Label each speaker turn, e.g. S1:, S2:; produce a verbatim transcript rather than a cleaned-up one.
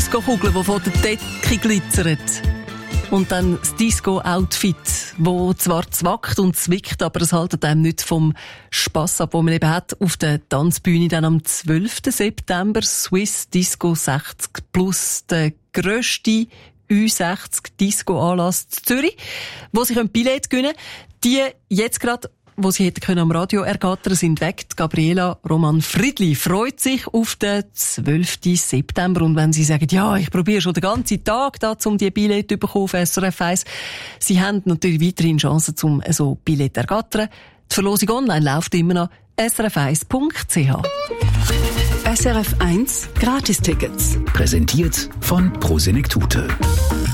S1: Disco-Kugel, die von der Decke glitzert. Und dann das Disco-Outfit, das zwar zwackt und zwickt, aber es hält einem nicht vom Spass ab, den man eben hat auf der Tanzbühne dann am zwölften September. Swiss Disco sechzig plus, der grösste Ü sechzig Disco-Anlass in Zürich, wo Sie Billett gewinnen können. Die jetzt gerade, wo Sie hätten können am Radio ergattern, sind weg. Die Gabriela Roman Friedli freut sich auf den zwölften September. Und wenn Sie sagen, ja, ich probiere schon den ganzen Tag da, um die Billett zu bekommen auf S R F eins, Sie haben natürlich weiterhin Chancen, um so Billett ergattern. Die Verlosung online läuft immer noch s r f eins punkt c h.
S2: S R F eins Gratistickets.
S3: Präsentiert von Prosenektute.